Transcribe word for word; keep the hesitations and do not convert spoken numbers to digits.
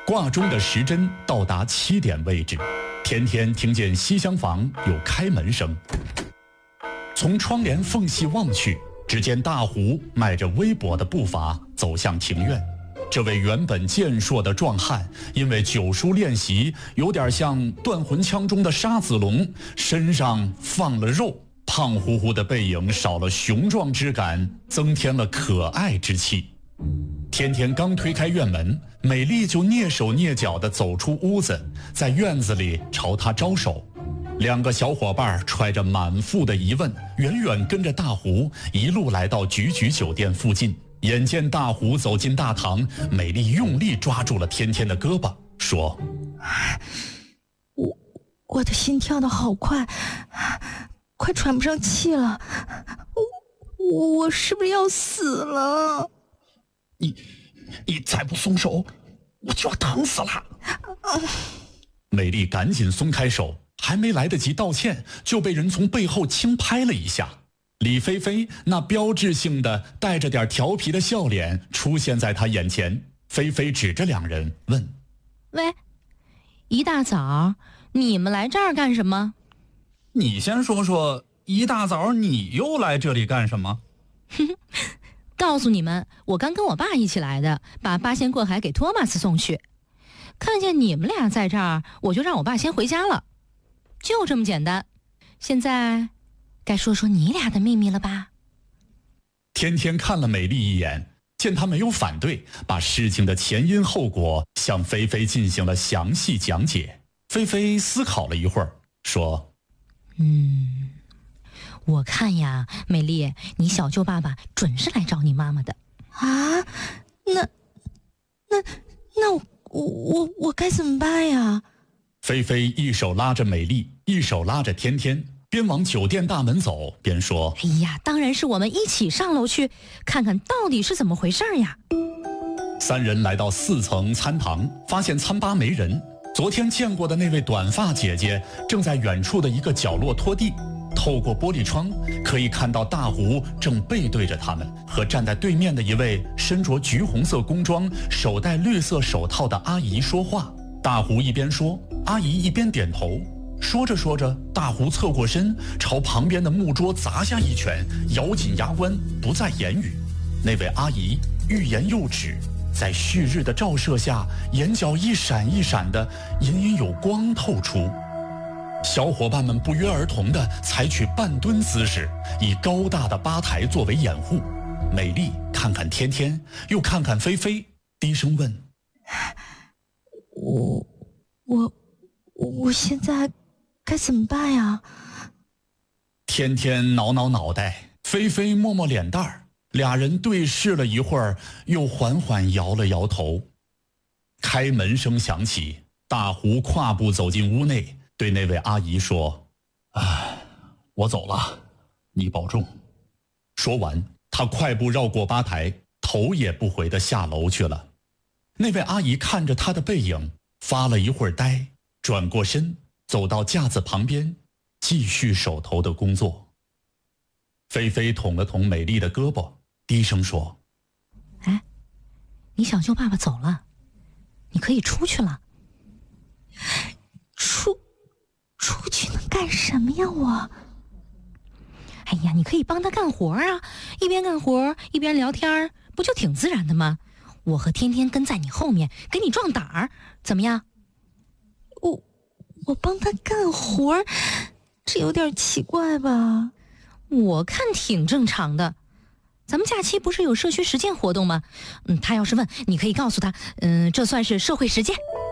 挂钟的时针到达七点位置，天天听见西厢房有开门声。从窗帘缝隙望去，只见大胡迈着微跛的步伐走向庭院。这位原本健硕的壮汉，因为久疏练习，有点像断魂枪中的沙子龙，身上放了肉，胖乎乎的背影少了雄壮之感，增添了可爱之气。天天刚推开院门，美丽就蹑手蹑脚地走出屋子，在院子里朝他招手。两个小伙伴揣着满腹的疑问，远远跟着大胡一路来到菊菊酒店附近。眼见大胡走进大堂，美丽用力抓住了天天的胳膊，说： 我我的心跳得好快，快喘不上气了，我我是不是要死了？ 你你再不松手，我就要疼死了。 啊、 美丽赶紧松开手，还没来得及道歉，就被人从背后轻拍了一下。李菲菲那标志性的带着点调皮的笑脸出现在她眼前，菲菲指着两人问： 喂，一大早你们来这儿干什么？ 你先说说，一大早你又来这里干什么？ 告诉你们，我刚跟我爸一起来的，把八仙过海给托马斯送去。看见你们俩在这儿，我就让我爸先回家了，就这么简单。现在该说说你俩的秘密了吧？ 天天看了美丽一眼，见她没有反对，把事情的前因后果向菲菲进行了详细讲解。菲菲思考了一会儿，说： 嗯，我看呀，美丽，你小舅爸爸准是来找你妈妈的。 啊？那那那我我我该怎么办呀？ 菲菲一手拉着美丽，一手拉着天天，边往酒店大门走边说： 哎呀，当然是我们一起上楼去看看到底是怎么回事呀。 三人来到四层餐堂，发现餐吧没人，昨天见过的那位短发姐姐正在远处的一个角落拖地。透过玻璃窗可以看到大胡正背对着他们，和站在对面的一位身着橘红色工装、手戴绿色手套的阿姨说话。大胡一边说，阿姨一边点头。说着说着，大胡侧过身，朝旁边的木桌砸下一拳，咬紧牙关，不再言语。那位阿姨欲言又止，在旭日的照射下，眼角一闪一闪的，隐隐有光透出。小伙伴们不约而同地采取半蹲姿势，以高大的吧台作为掩护。美丽看看天天，又看看菲菲，低声问： 我我我现在该怎么办呀？ 天天挠挠脑袋，菲菲摸摸脸蛋儿，俩人对视了一会儿，又缓缓摇了摇头。开门声响起，大胡跨步走进屋内，对那位阿姨说： 哎，我走了，你保重。 说完，他快步绕过吧台，头也不回地下楼去了。那位阿姨看着他的背影，发了一会儿呆，转过身走到架子旁边，继续手头的工作。菲菲捅了捅美丽的胳膊，低声说： 哎，你小舅爸爸走了，你可以出去了。 出出去能干什么呀我？ 哎呀，你可以帮他干活啊，一边干活一边聊天，不就挺自然的吗？我和天天跟在你后面，给你壮胆儿，怎么样？ 我我帮他干活，这有点奇怪吧？ 我看挺正常的。咱们假期不是有社区实践活动吗？嗯，他要是问，你可以告诉他，嗯，这算是社会实践。